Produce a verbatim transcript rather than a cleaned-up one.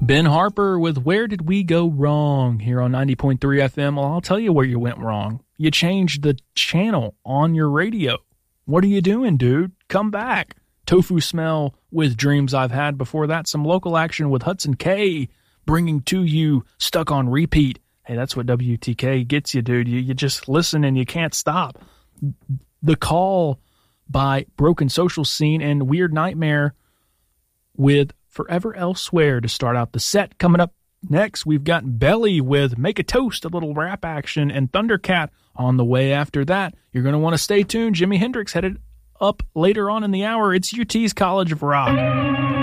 Ben Harper with Where Did We Go Wrong here on ninety point three F M. Well, I'll tell you where you went wrong. You changed the channel on your radio. What are you doing, dude? Come back. Tofu Smell with Dreams I've Had. Before that, some local action with Hudson K bringing to you Stuck on Repeat. Hey, that's what W T K gets you, dude. You, you just listen and you can't stop. The Call by Broken Social Scene and Weird Nightmare with Forever Elsewhere to start out the set. Coming up next, we've got Belly with Make a Toast, a little rap action, and Thundercat on the way after that. You're going to want to stay tuned. Jimi Hendrix headed up later on in the hour. It's U T's College of Rock.